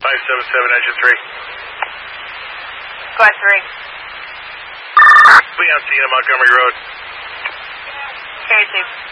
577, engine 3. Go ahead, 3. Leon Cena, Montgomery Road. Carry 2.